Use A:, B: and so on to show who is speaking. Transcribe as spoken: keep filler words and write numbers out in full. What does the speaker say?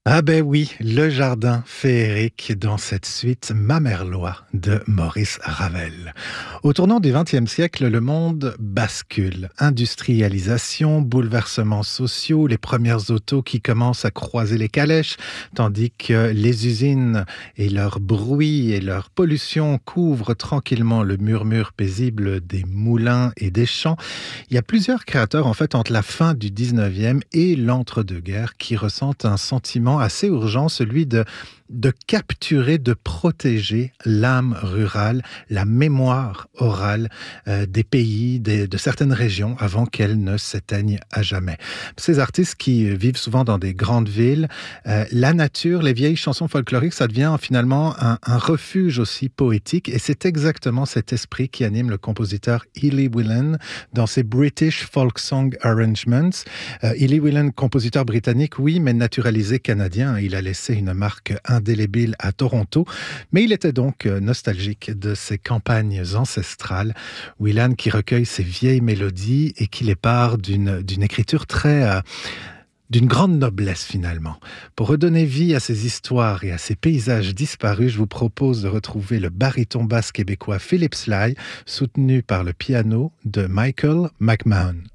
A: Ah ben oui, le jardin féerique dans cette suite Mamerlois de Maurice Ravel. Au tournant du vingtième siècle, le monde bascule. Industrialisation, bouleversements sociaux, les premières autos qui commencent à croiser les calèches, tandis que les usines et leur bruit et leur pollution couvrent tranquillement le murmure paisible des moulins et des champs. Il y a plusieurs créateurs en fait entre la fin du dix-neuvième et l'entre-deux-guerres qui ressentent un sentiment assez urgent, celui de, de capturer, de protéger l'âme rurale, la mémoire orale euh, des pays, des, de certaines régions avant qu'elles ne s'éteignent à jamais. Ces artistes qui vivent souvent dans des grandes villes, euh, la nature, les vieilles chansons folkloriques, ça devient finalement un, un refuge aussi poétique et c'est exactement cet esprit qui anime le compositeur Ely Whelan dans ses British Folk Song Arrangements. Euh, Ely Whelan, compositeur britannique, oui, mais naturalisé canadien. Il a laissé une marque indélébile à Toronto, mais il était donc nostalgique de ses campagnes ancestrales. Whelan qui recueille ses vieilles mélodies et qui les part d'une, d'une écriture très... Euh, d'une grande noblesse finalement. Pour redonner vie à ces histoires et à ces paysages disparus, je vous propose de retrouver le baryton basse québécois Philip Sly, soutenu par le piano de Michael McMahon.